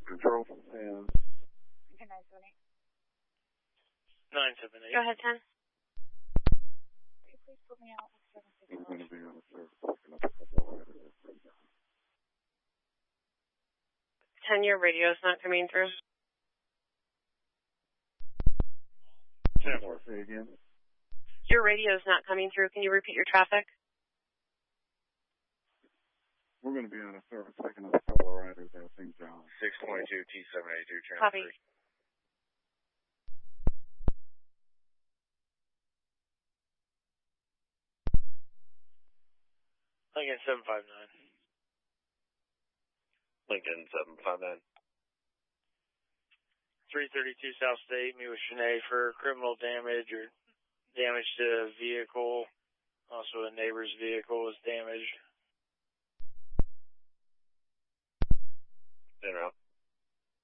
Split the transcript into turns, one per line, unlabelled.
Control. And
978.
Go ahead, 10.
Could you please put me out with 760?
I'm going to be on a service picking up a couple of riders.
10, your radio's not coming through.
Say again.
Your radio's not coming through. Can you repeat your traffic?
We're going to be on a service picking up a couple of riders at St. John.
622 T782 channel
Copy.
3. Lincoln 759.
Lincoln 759.
332 South State, meet with Shanae for criminal damage or damage to a vehicle. Also, a neighbor's vehicle was damaged.